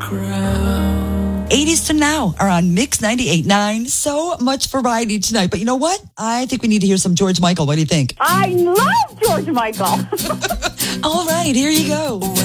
80s to now are on Mix 98.9. So much variety tonight. But you know what? I think we need to hear some George Michael. What do you think? I love George Michael. All right, here you go.